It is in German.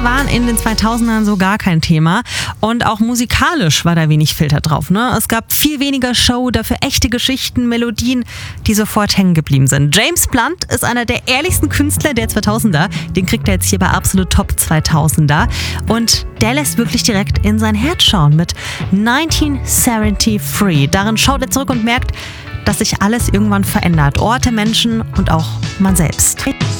waren in den 2000ern so gar kein Thema und auch musikalisch war da wenig Filter drauf. Ne? Es gab viel weniger Show, dafür echte Geschichten, Melodien, die sofort hängen geblieben sind. James Blunt ist einer der ehrlichsten Künstler der 2000er. Den kriegt er jetzt hier bei Absolut Top 2000er. Und der lässt wirklich direkt in sein Herz schauen mit 1973. Darin schaut er zurück und merkt, dass sich alles irgendwann verändert. Orte, Menschen und auch man selbst.